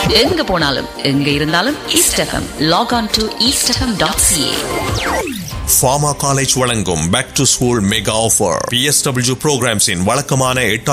எங்க போனாலும் எங்க இருந்தாலும் east FM. Lock on to eastfm.ca. Pharma College வழங்கும் Back to School Mega Offer. PSW Programs இன் வழக்கமான